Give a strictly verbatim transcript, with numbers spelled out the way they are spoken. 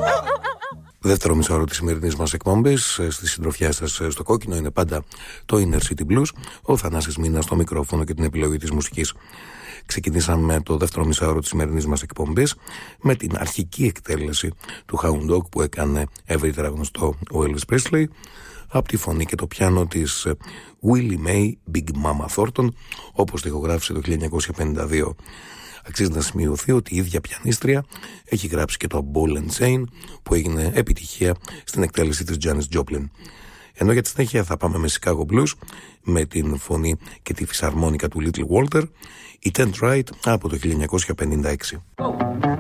Δεύτερο μισάωρο της σημερινής μας εκπομπής, στη συντροφιά σας στο κόκκινο, είναι πάντα το Inner City Blues. Ο Θανάσης Μήνας στο μικρόφωνο και την επιλογή της μουσικής. Ξεκινήσαμε το δεύτερο μισάωρο της σημερινής μας εκπομπής με την αρχική εκτέλεση του Hound Dog που έκανε ευρύτερα γνωστό ο Elvis Presley, από τη φωνή και το πιάνο της Willie Mae Big Mama Thornton, όπως το ηχογράφησε το χίλια εννιακόσια πενήντα δύο. Αξίζει να σημειωθεί ότι η ίδια πιανίστρια έχει γράψει και το Ball and Chain, που έγινε επιτυχία στην εκτέλεση της Janis Joplin. Ενώ για τη συνέχεια θα πάμε με Chicago Blues, με την φωνή και τη φυσαρμόνικα του Little Walter, η Tent Right από το χίλια εννιακόσια πενήντα έξι.